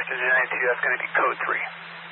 Engine 92, that's going to be code 3.